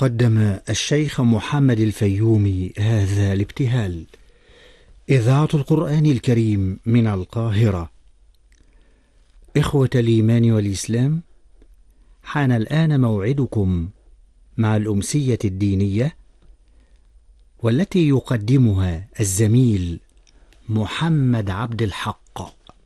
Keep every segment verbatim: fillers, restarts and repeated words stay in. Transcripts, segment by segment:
قدم الشيخ محمد الفيومي هذا الابتهال. إذاعة القرآن الكريم من القاهرة. إخوة الإيمان والإسلام، حان الآن موعدكم مع الأمسية الدينية، والتي يقدمها الزميل محمد عبد الحق.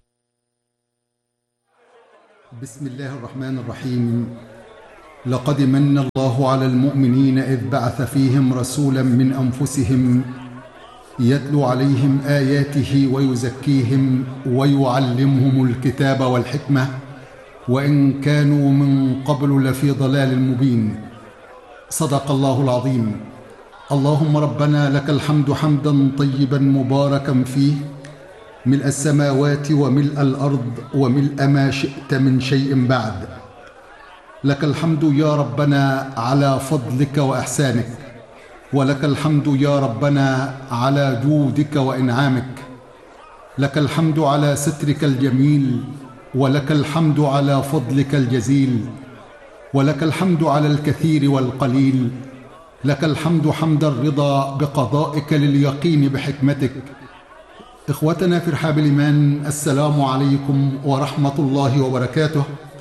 بسم الله الرحمن الرحيم. لقد من الله على المؤمنين إذ بعث فيهم رسولا من أنفسهم يتلو عليهم آياته ويزكيهم ويعلمهم الكتاب والحكمة وإن كانوا من قبل لفي ضلال مبين. صدق الله العظيم. اللهم ربنا لك الحمد حمدا طيبا مباركا فيه، ملء السماوات وملء الأرض وملء ما شئت من شيء بعد. لك الحمد يا ربنا على فضلك وإحسانك، ولك الحمد يا ربنا على جودك وإنعامك. لك الحمد على سترك الجميل، ولك الحمد على فضلك الجزيل، ولك الحمد على الكثير والقليل. لك الحمد حمد الرضا بقضائك لليقين بحكمتك. إخوتنا في رحاب الإيمان، السلام عليكم ورحمة الله وبركاته.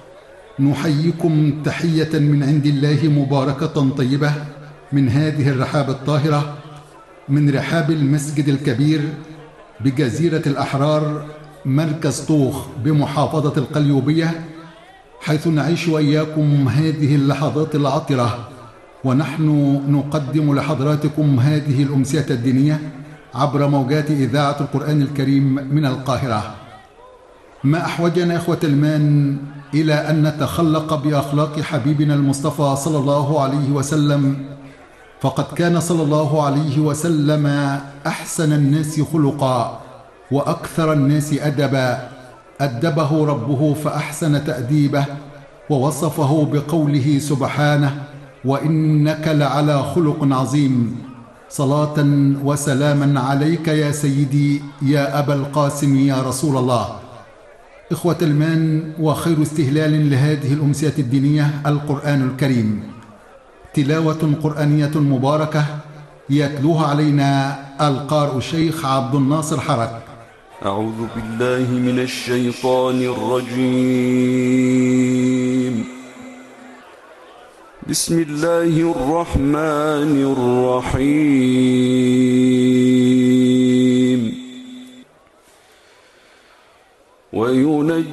نحييكم تحية من عند الله مباركة طيبة من هذه الرحاب الطاهرة، من رحاب المسجد الكبير بجزيرة الأحرار، مركز طوخ بمحافظة القليوبية، حيث نعيش وإياكم هذه اللحظات العطرة، ونحن نقدم لحضراتكم هذه الأمسية الدينية عبر موجات إذاعة القرآن الكريم من القاهرة. ما أحوجنا إخوة الإيمان إلى أن نتخلق بأخلاق حبيبنا المصطفى صلى الله عليه وسلم، فقد كان صلى الله عليه وسلم أحسن الناس خلقا وأكثر الناس أدبا. أدبه ربه فأحسن تأديبه، ووصفه بقوله سبحانه: وإنك لعلى خلق عظيم. صلاة وسلاما عليك يا سيدي يا أبا القاسم يا رسول الله. إخوة الإيمان، وخير استهلال لهذه الأمسية الدينية القرآن الكريم، تلاوة قرآنية مباركة يتلوها علينا القارئ الشيخ عبد الناصر حرك. أعوذ بالله من الشيطان الرجيم. بسم الله الرحمن الرحيم. وينجي